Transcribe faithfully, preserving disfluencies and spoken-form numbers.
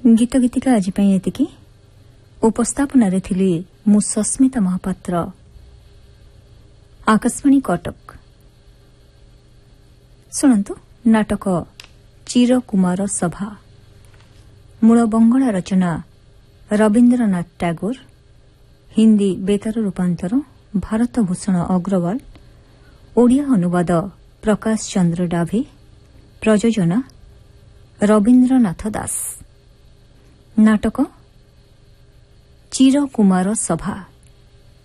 गीत गीतिका आज एतिकी उपस्थापन मु सस्मिता महापात्र आकाशवाणी कटक। शुणु नाटक चिर कुमार सभा। मूल बंगला रचना रवीन्द्रनाथ टैगोर, हिंदी बेतार रूपांतर भारत भूषण अग्रवाल, ओडिया अनुवाद प्रकाश चंद्र डाभे, प्रयोजना रवीन्द्रनाथ दास। नाटक चिर कुमार सभा।